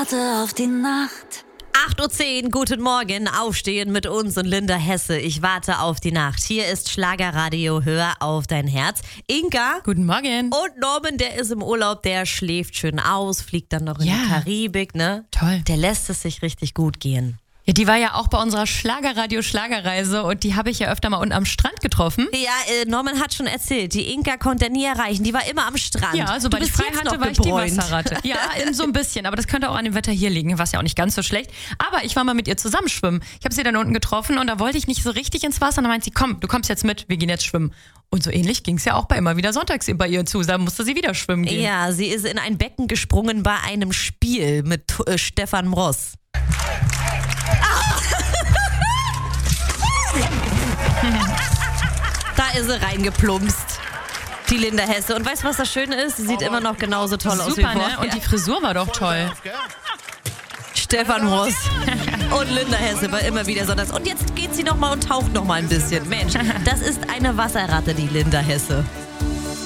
warte auf die Nacht. 8.10 Uhr, guten Morgen, aufstehen mit uns und Linda Hesse. Ich warte auf die Nacht. Hier ist Schlagerradio, hör auf dein Herz. Inka. Guten Morgen. Und Norman, der ist im Urlaub, der schläft schön aus, fliegt dann noch in die Karibik, ne? Toll. Der lässt es sich richtig gut gehen. Ja, die war ja auch bei unserer Schlagerradio-Schlagerreise und die habe ich ja öfter mal unten am Strand getroffen. Ja, Norman hat schon erzählt, die Inka konnte er nie erreichen, die war immer am Strand. Ja, sobald ich frei hatte, war ich die Wasserratte. Ja, so ein bisschen, aber das könnte auch an dem Wetter hier liegen, was ja auch nicht ganz so schlecht. Aber ich war mal mit ihr zusammenschwimmen. Ich habe sie dann unten getroffen und da wollte ich nicht so richtig ins Wasser. Und dann meint sie, komm, du kommst jetzt mit, wir gehen jetzt schwimmen. Und so ähnlich ging es ja auch bei immer wieder sonntags bei ihr zu. Da musste sie wieder schwimmen gehen. Ja, sie ist in ein Becken gesprungen bei einem Spiel mit Stefan Mross. Da ist sie reingeplumpst, die Linda Hesse. Und weißt du, was das Schöne ist? Sie sieht immer noch genauso toll aus wie Super, vorher. ne? Und die Frisur war doch toll. Stefan Ross und Linda Hesse war immer wieder so das. Und jetzt geht sie nochmal und taucht nochmal ein bisschen. Mensch, das ist eine Wasserratte, die Linda Hesse.